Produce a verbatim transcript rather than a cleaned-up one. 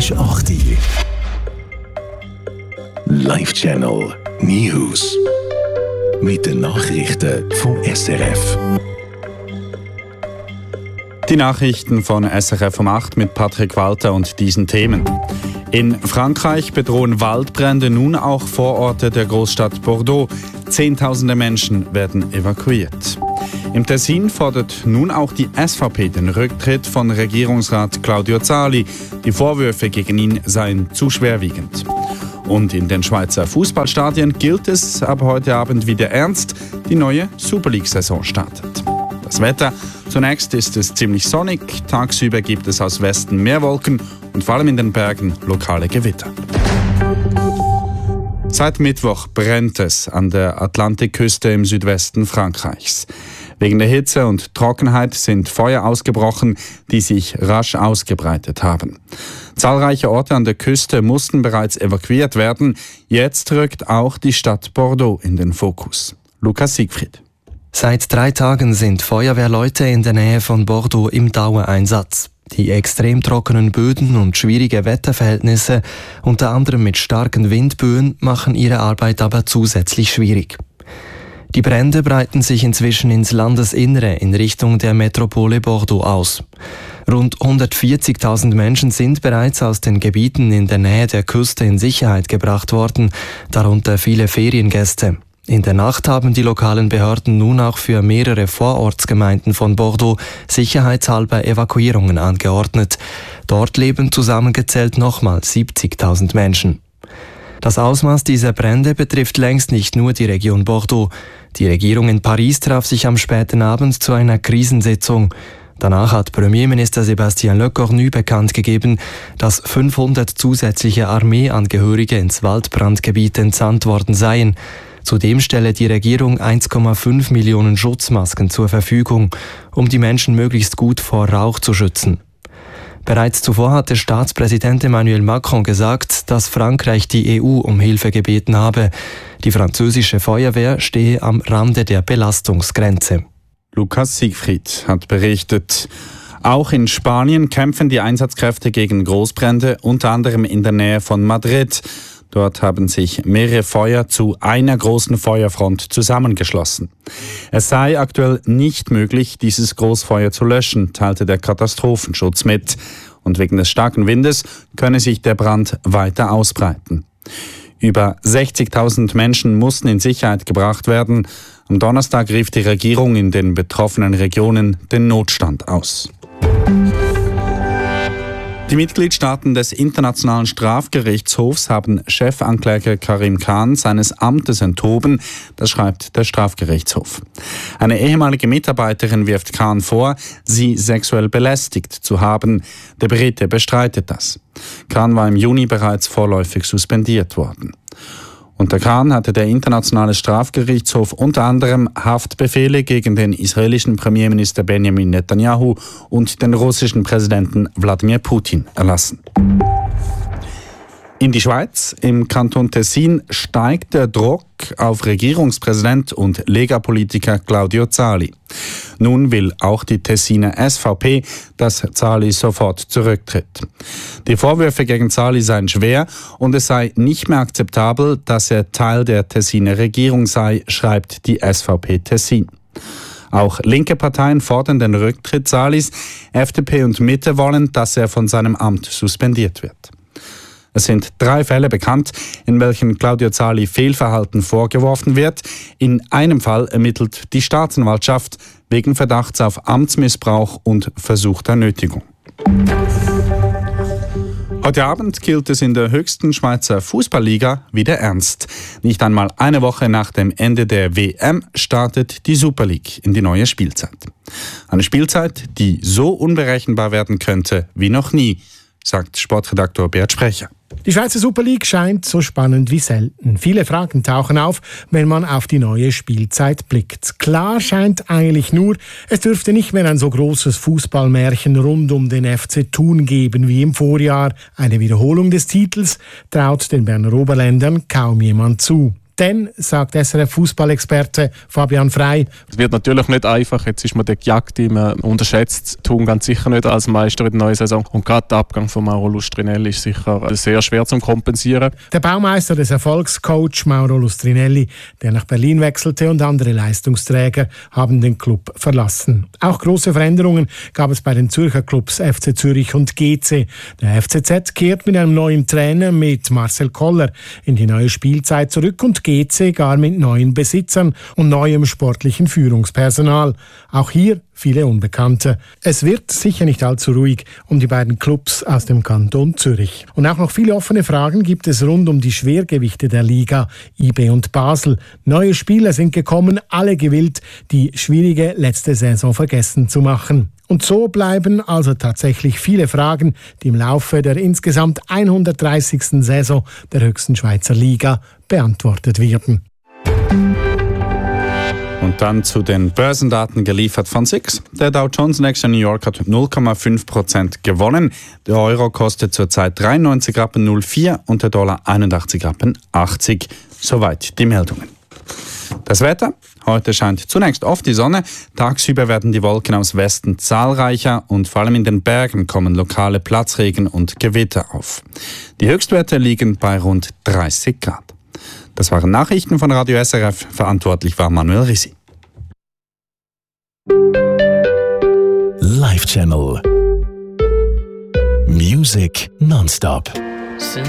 ist acht Uhr. Live-Channel News. Mit den Nachrichten vom S R F. Die Nachrichten von S R F um acht mit Patrick Walter und diesen Themen. In Frankreich bedrohen Waldbrände nun auch Vororte der Großstadt Bordeaux. Zehntausende Menschen werden evakuiert. Im Tessin fordert nun auch die S V P den Rücktritt von Regierungsrat Claudio Zali. Die Vorwürfe gegen ihn seien zu schwerwiegend. Und in den Schweizer Fußballstadien gilt es ab heute Abend wieder ernst. Die neue Super League-Saison startet. Das Wetter. Zunächst ist es ziemlich sonnig. Tagsüber gibt es aus Westen mehr Wolken und vor allem in den Bergen lokale Gewitter. Seit Mittwoch brennt es an der Atlantikküste im Südwesten Frankreichs. Wegen der Hitze und Trockenheit sind Feuer ausgebrochen, die sich rasch ausgebreitet haben. Zahlreiche Orte an der Küste mussten bereits evakuiert werden. Jetzt rückt auch die Stadt Bordeaux in den Fokus. Lukas Siegfried. Seit drei Tagen sind Feuerwehrleute in der Nähe von Bordeaux im Dauereinsatz. Die extrem trockenen Böden und schwierige Wetterverhältnisse, unter anderem mit starken Windböen, machen ihre Arbeit aber zusätzlich schwierig. Die Brände breiten sich inzwischen ins Landesinnere in Richtung der Metropole Bordeaux aus. Rund hundertvierzigtausend Menschen sind bereits aus den Gebieten in der Nähe der Küste in Sicherheit gebracht worden, darunter viele Feriengäste. In der Nacht haben die lokalen Behörden nun auch für mehrere Vorortsgemeinden von Bordeaux sicherheitshalber Evakuierungen angeordnet. Dort leben zusammengezählt nochmal siebzigtausend Menschen. Das Ausmaß dieser Brände betrifft längst nicht nur die Region Bordeaux. Die Regierung in Paris traf sich am späten Abend zu einer Krisensitzung. Danach hat Premierminister Sébastien Lecornu bekannt gegeben, dass fünfhundert zusätzliche Armeeangehörige ins Waldbrandgebiet entsandt worden seien. Zudem stelle die Regierung eins Komma fünf Millionen Schutzmasken zur Verfügung, um die Menschen möglichst gut vor Rauch zu schützen. Bereits zuvor hatte Staatspräsident Emmanuel Macron gesagt, dass Frankreich die E U um Hilfe gebeten habe. Die französische Feuerwehr stehe am Rande der Belastungsgrenze. Lukas Siegfried hat berichtet. Auch in Spanien kämpfen die Einsatzkräfte gegen Großbrände, unter anderem in der Nähe von Madrid. Dort haben sich mehrere Feuer zu einer großen Feuerfront zusammengeschlossen. Es sei aktuell nicht möglich, dieses Großfeuer zu löschen, teilte der Katastrophenschutz mit. Und wegen des starken Windes könne sich der Brand weiter ausbreiten. Über sechzigtausend Menschen mussten in Sicherheit gebracht werden. Am Donnerstag rief die Regierung in den betroffenen Regionen den Notstand aus. Die Mitgliedstaaten des Internationalen Strafgerichtshofs haben Chefankläger Karim Khan seines Amtes enthoben, das schreibt der Strafgerichtshof. Eine ehemalige Mitarbeiterin wirft Khan vor, sie sexuell belästigt zu haben. Der Brite bestreitet das. Khan war im Juni bereits vorläufig suspendiert worden. Unter Khan hatte der Internationale Strafgerichtshof unter anderem Haftbefehle gegen den israelischen Premierminister Benjamin Netanyahu und den russischen Präsidenten Wladimir Putin erlassen. In die Schweiz, im Kanton Tessin, steigt der Druck auf Regierungspräsident und Lega-Politiker Claudio Zali. Nun will auch die Tessiner S V P, dass Zali sofort zurücktritt. Die Vorwürfe gegen Zali seien schwer und es sei nicht mehr akzeptabel, dass er Teil der Tessiner Regierung sei, schreibt die S V P Tessin. Auch linke Parteien fordern den Rücktritt Zalis. F D P und Mitte wollen, dass er von seinem Amt suspendiert wird. Es sind drei Fälle bekannt, in welchen Claudio Zali Fehlverhalten vorgeworfen wird. In einem Fall ermittelt die Staatsanwaltschaft wegen Verdachts auf Amtsmissbrauch und versuchter Nötigung. Heute Abend gilt es in der höchsten Schweizer Fußballliga wieder ernst. Nicht einmal eine Woche nach dem Ende der W M startet die Super League in die neue Spielzeit. Eine Spielzeit, die so unberechenbar werden könnte wie noch nie, sagt Sportredaktor Bert Sprecher. Die Schweizer Super League scheint so spannend wie selten. Viele Fragen tauchen auf, wenn man auf die neue Spielzeit blickt. Klar scheint eigentlich nur, es dürfte nicht mehr ein so großes Fußballmärchen rund um den F C Thun geben wie im Vorjahr. Eine Wiederholung des Titels traut den Berner Oberländern kaum jemand zu. Denn, sagt S R F-Fußballexperte Fabian Frey, es wird natürlich nicht einfach. Jetzt ist man der Gejagte, man unterschätzt Thun ganz sicher nicht als Meister in der neuen Saison. Und gerade der Abgang von Mauro Lustrinelli ist sicher sehr schwer zu kompensieren. Der Baumeister des Erfolgs, Coach Mauro Lustrinelli, der nach Berlin wechselte, und andere Leistungsträger haben den Club verlassen. Auch große Veränderungen gab es bei den Zürcher Clubs F C Zürich und G C. Der F C Z kehrt mit einem neuen Trainer, mit Marcel Koller, in die neue Spielzeit zurück und G C gar mit neuen Besitzern und neuem sportlichen Führungspersonal. Auch hier viele Unbekannte. Es wird sicher nicht allzu ruhig um die beiden Clubs aus dem Kanton Zürich. Und auch noch viele offene Fragen gibt es rund um die Schwergewichte der Liga, I B und Basel. Neue Spieler sind gekommen, alle gewillt, die schwierige letzte Saison vergessen zu machen. Und so bleiben also tatsächlich viele Fragen, die im Laufe der insgesamt hundertdreißigsten Saison der höchsten Schweizer Liga beantwortet werden. Und dann zu den Börsendaten geliefert von S I X. Der Dow Jones Index in New York hat null Komma fünf Prozent gewonnen. Der Euro kostet zurzeit dreiundneunzig Rappen null vier und der Dollar einundachtzig Rappen achtzig. Soweit die Meldungen. Das Wetter. Heute scheint zunächst oft die Sonne. Tagsüber werden die Wolken aus Westen zahlreicher und vor allem in den Bergen kommen lokale Platzregen und Gewitter auf. Die Höchstwerte liegen bei rund dreißig Grad. Das waren Nachrichten von Radio S R F. Verantwortlich war Manuel Risi. Live Channel. Music nonstop.